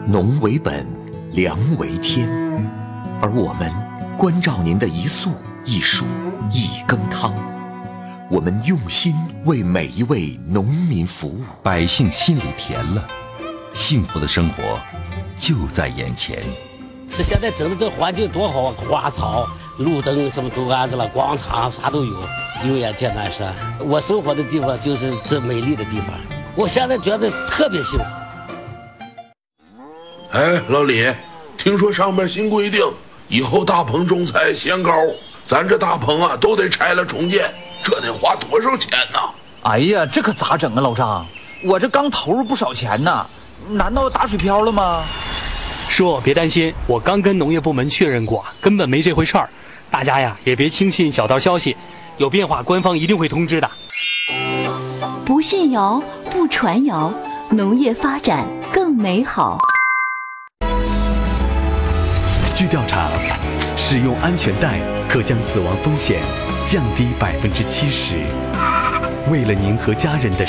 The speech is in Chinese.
农为本，粮为天，而我们关照您的一粟一蔬一羹汤，我们用心为每一位农民服务， 百姓心里甜了，幸福的生活就在眼前。 这现在整的这环境多好啊，花草、路灯什么都安置了，广场啥都有，有眼见南山。我生活的地方就是这美丽的地方，我现在觉得特别幸福。 哎，老李，听说上面新规定，以后大棚种菜限高，咱这大棚啊都得拆了重建，这得花多少钱呢？ 哎呀，这可咋整啊，老张？我这刚投入不少钱呢，难道打水漂了吗？ 叔，别担心，我刚跟农业部门确认过，根本没这回事儿。大家呀，也别轻信小道消息，有变化官方一定会通知的。 不信谣，不传谣，农业发展更美好。 据调查，使用安全带可将死亡风险降低70%。为了您和家人的